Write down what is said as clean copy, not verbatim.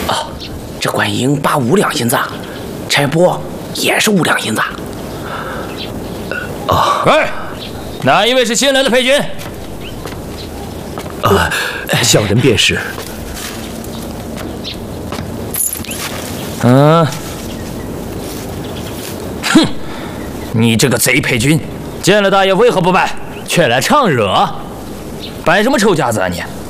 哦，这观音8、5两银子，差拨也是5两银子。 哎，哪一位是新来的配军？ 小人便是。 哼，你这个贼配军，见了大爷为何不拜，却来唱惹？摆什么臭架子啊你！